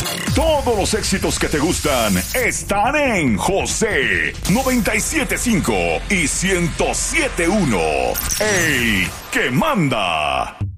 Todos los éxitos que te gustan están en José 97.5 y 107.1. ¡El que manda!